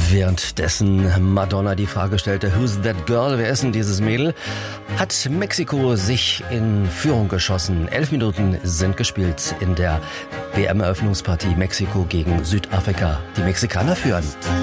Währenddessen Madonna die Frage stellte, who's that girl, wer ist denn dieses Mädel, hat Mexiko sich in Führung geschossen. 11 Minuten sind gespielt in der WM-Eröffnungspartie Mexiko gegen Südafrika. Die Mexikaner führen.